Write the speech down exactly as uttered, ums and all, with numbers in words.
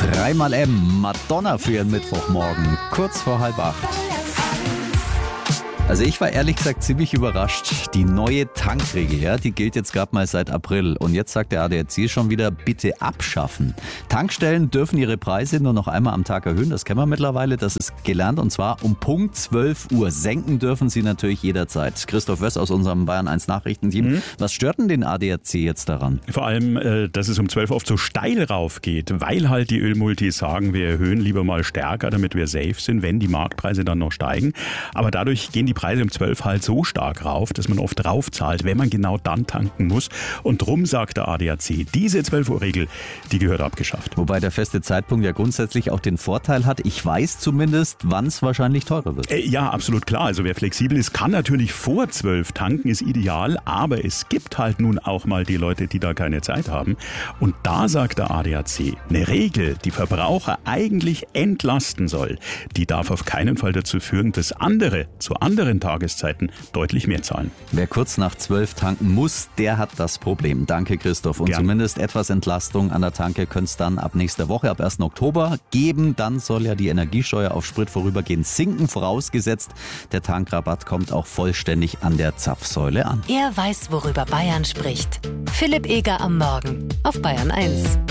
Dreimal M, Madonna für ihren Mittwochmorgen, kurz vor halb acht. Also ich war ehrlich gesagt ziemlich überrascht. Die neue Tankregel, ja, die gilt jetzt gerade mal seit April. Und jetzt sagt der A D A C schon wieder, bitte abschaffen. Tankstellen dürfen ihre Preise nur noch einmal am Tag erhöhen. Das kennen wir mittlerweile, das ist gelernt. Und zwar um Punkt zwölf Uhr. Senken dürfen sie natürlich jederzeit. Christoph Wöss aus unserem Bayern eins Nachrichtenteam. Mhm. Was stört denn den A D A C jetzt daran? Vor allem, dass es um zwölf Uhr oft so steil rauf geht, weil halt die Ölmultis sagen, wir erhöhen lieber mal stärker, damit wir safe sind, wenn die Marktpreise dann noch steigen. Aber dadurch gehen die Preise um zwölf halt so stark rauf, dass man oft draufzahlt, wenn man genau dann tanken muss. Und drum sagt der A D A C, diese zwölf Uhr Regel, die gehört abgeschafft. Wobei der feste Zeitpunkt ja grundsätzlich auch den Vorteil hat, ich weiß zumindest, wann es wahrscheinlich teurer wird. Äh, ja, absolut klar. Also wer flexibel ist, kann natürlich vor zwölf tanken, ist ideal. Aber es gibt halt nun auch mal die Leute, die da keine Zeit haben. Und da sagt der A D A C, eine Regel, die Verbraucher eigentlich entlasten soll, die darf auf keinen Fall dazu führen, dass andere zu anderen Tageszeiten deutlich mehr zahlen. Wer kurz nach zwölf tanken muss, der hat das Problem. Danke, Christoph. Und Gern. Zumindest etwas Entlastung an der Tanke könnte es dann ab nächster Woche, ab ersten Oktober geben. Dann soll ja die Energiesteuer auf Sprit vorübergehend sinken, vorausgesetzt, der Tankrabatt kommt auch vollständig an der Zapfsäule an. Er weiß, worüber Bayern spricht. Philipp Eger am Morgen auf Bayern eins.